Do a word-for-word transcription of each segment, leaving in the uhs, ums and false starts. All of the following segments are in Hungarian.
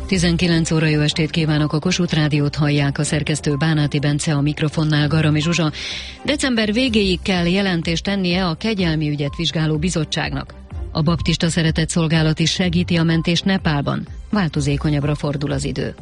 tizenkilenc óra, jó estét kívánok, a Kossuth Rádiót hallják, a szerkesztő Bánáti Bence, a mikrofonnál Garami Zsuzsa. December végéig kell jelentést tennie a kegyelmi ügyet vizsgáló bizottságnak. A baptista szeretetszolgálat is segíti a mentést Nepálban. Változékonyabbra fordul az idő.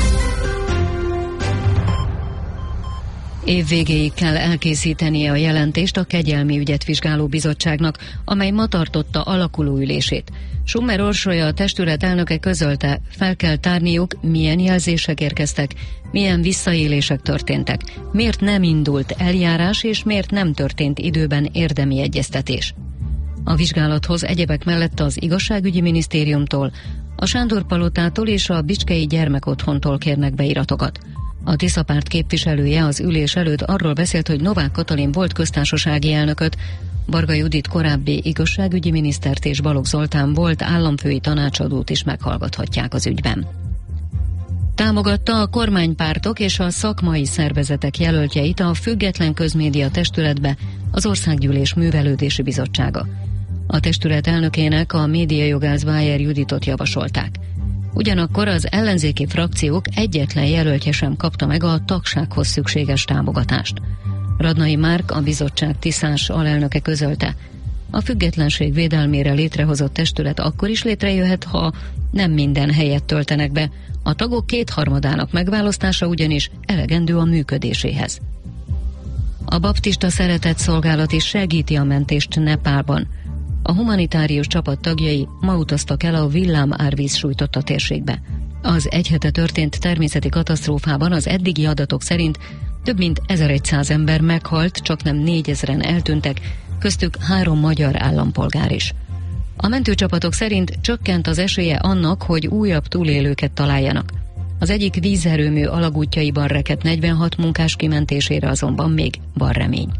Év végéig kell elkészítenie a jelentést a kegyelmi ügyet vizsgáló bizottságnak, amely ma tartotta alakuló ülését. Summer Orsolya, a testület elnöke közölte, fel kell tárniuk, milyen jelzések érkeztek, milyen visszaélések történtek, miért nem indult eljárás és miért nem történt időben érdemi egyeztetés. A vizsgálathoz egyebek mellett az igazságügyi minisztériumtól, a Sándor-palotától és a Bicskei Gyermekotthontól kérnek beiratokat. A Tisza párt képviselője az ülés előtt arról beszélt, hogy Novák Katalin volt köztársasági elnököt, Varga Judit korábbi igazságügyi minisztert és Balogh Zoltán volt államfői tanácsadót is meghallgathatják az ügyben. Támogatta a kormánypártok és a szakmai szervezetek jelöltjeit a Független Közmédia Testületbe az Országgyűlés Művelődési Bizottsága. A testület elnökének, a médiajogász Bájer Juditot javasolták. Ugyanakkor az ellenzéki frakciók egyetlen jelöltje sem kapta meg a tagsághoz szükséges támogatást. Radnai Márk, a bizottság tiszás alelnöke közölte, a függetlenség védelmére létrehozott testület akkor is létrejöhet, ha nem minden helyet töltenek be, a tagok kétharmadának megválasztása ugyanis elegendő a működéséhez. A baptista szeretetszolgálat is segíti a mentést Nepálban. A humanitárius csapat tagjai ma utaztak el a villám árvíz sújtotta térségbe. Az egy hete történt természeti katasztrófában az eddigi adatok szerint több mint ezerszáz ember meghalt, csaknem négyezren eltűntek, köztük három magyar állampolgár is. A mentőcsapatok szerint csökkent az esélye annak, hogy újabb túlélőket találjanak. Az egyik vízerőmű alagútjaiban rekedt negyvenhat munkás kimentésére azonban még van remény.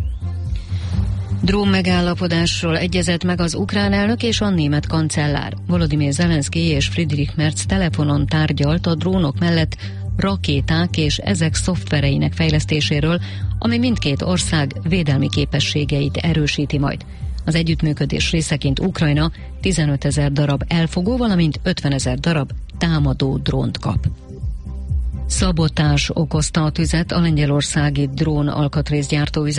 Drón megállapodásról egyezett meg az ukrán elnök és a német kancellár. Volodymyr Zelenszky és Friedrich Merz telefonon tárgyalt a drónok mellett rakéták és ezek szoftvereinek fejlesztéséről, ami mindkét ország védelmi képességeit erősíti majd. Az együttműködés részeként Ukrajna tizenötezer darab elfogó, valamint ötvenezer darab támadó drónt kap. Szabotás okozta a tüzet a lengyelországi drón alkatrészgyártó